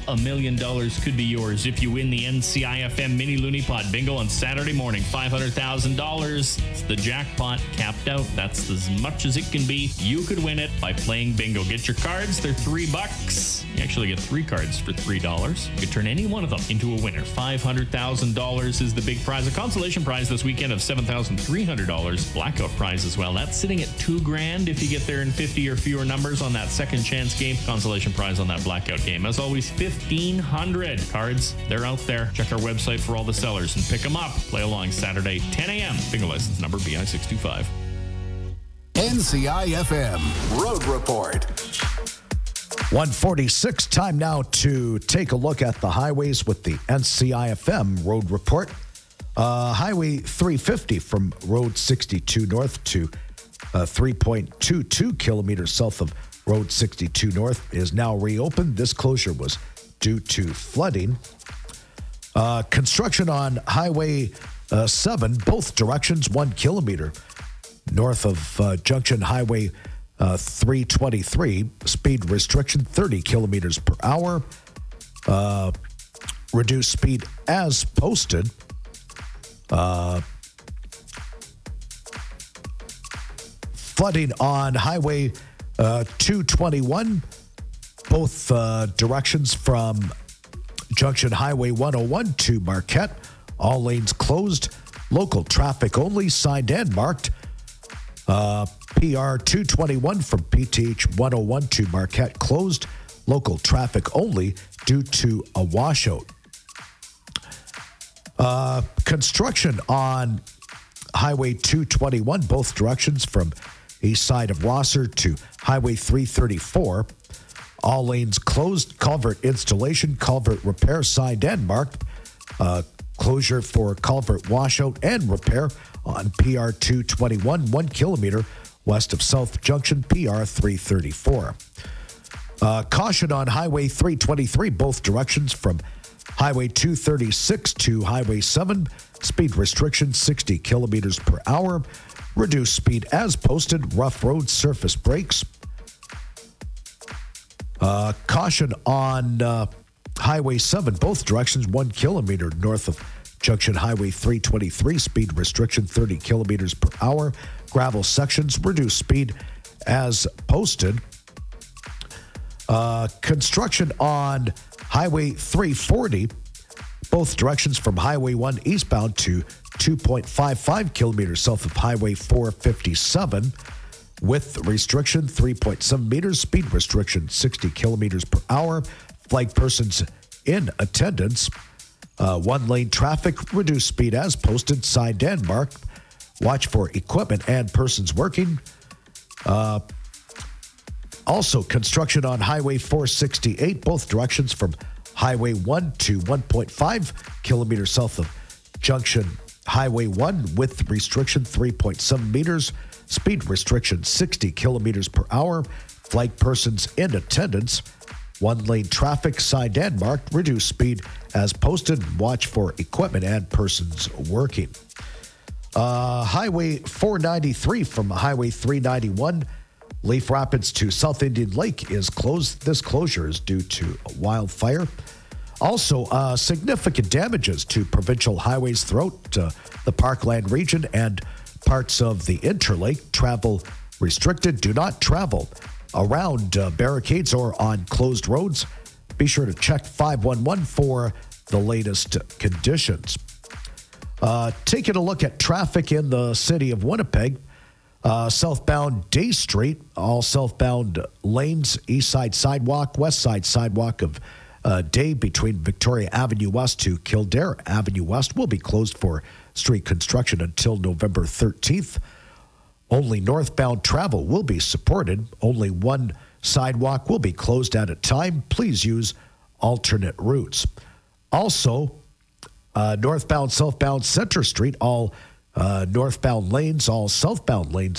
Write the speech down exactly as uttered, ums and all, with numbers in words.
a million dollars could be yours if you win the N C I F M Mini Looney Pod Bingo on Saturday morning. five hundred thousand dollars. It's the jackpot capped out. That's as much as it can be. You could win it by playing bingo. Get your cards. They're three bucks. You actually get three cards for three dollars. You could turn any one of them into a winner. five hundred thousand dollars is the big prize. A consolation prize this weekend of seven thousand three hundred dollars. Blackout prize as well. That's sitting at two grand if you get there in fifty or fewer numbers on that second chance game. Consolation prize on that blackout game. As always, fifteen hundred cards. They're out there. Check our website for all the sellers and pick them up. Play along Saturday, ten a.m. Bingo license number B I six two five. N C I F M Road Report. one forty-six, time now to take a look at the highways with the N C I F M Road Report. Uh, Highway three fifty from Road sixty-two North to uh, three point two two kilometers south of Road sixty-two North is now reopened. This closure was due to flooding. Uh, construction on Highway uh, seven, both directions, one kilometer north of uh, Junction Highway uh, three twenty-three. Speed restriction thirty kilometers per hour. Uh, reduced speed as posted. Uh, flooding on Highway uh, two twenty-one, both uh, directions from Junction Highway one oh one to Marquette. All lanes closed. Local traffic only, signed and marked. Uh, P R two twenty-one from P T H one oh one to Marquette closed. Local traffic only due to a washout. Uh, construction on Highway two twenty-one, both directions from east side of Rosser to Highway three thirty-four. All lanes closed. Culvert installation, culvert repair, signed and marked. Uh, closure for culvert washout and repair on P R two twenty-one, one kilometer west of South Junction, P R three thirty-four. Uh, caution on Highway three twenty-three, both directions from Highway two thirty-six to Highway seven. Speed restriction sixty kilometers per hour. Reduced speed as posted. Rough road surface brakes. Uh, caution on uh, Highway seven, both directions, one kilometer north of Junction Highway three twenty-three. Speed restriction thirty kilometers per hour. Gravel sections, reduced speed as posted. Uh, construction on Highway three forty, both directions from Highway one eastbound to two point five five kilometers south of Highway four fifty-seven. Width restriction three point seven meters, speed restriction sixty kilometers per hour. Flag persons in attendance. Uh, one lane traffic, reduced speed as posted, signed and marked. Watch for equipment and persons working. Uh, also, construction on Highway four sixty-eight, both directions from Highway one to one point five kilometers south of Junction Highway one. Width restriction three point seven meters. Speed restriction sixty kilometers per hour. Flag persons in attendance. One lane traffic, signed and marked. Reduced speed as posted. Watch for equipment and persons working. Uh, Highway four ninety-three from Highway three ninety-one, Leaf Rapids to South Indian Lake is closed. This closure is due to a wildfire. Also, uh, significant damages to provincial highways throughout uh, the Parkland region and parts of the Interlake. Travel restricted. Do not travel around uh, barricades or on closed roads. Be sure to check five one one for the latest conditions. Uh, taking a look at traffic in the city of Winnipeg. Uh, southbound Day Street, all southbound lanes, east side sidewalk, west side sidewalk of uh, Day between Victoria Avenue West to Kildare Avenue West will be closed for street construction until November thirteenth. Only northbound travel will be supported. Only one sidewalk will be closed at a time. Please use alternate routes. Also, uh, northbound, southbound Center Street, all uh, northbound lanes, all southbound lanes